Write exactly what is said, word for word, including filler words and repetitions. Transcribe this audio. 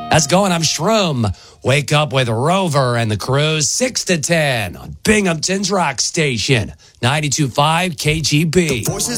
How's it going? I'm Shroom. Wake up with Rover and the crew, six to ten on Binghamton's Rock Station, ninety-two point five K G B.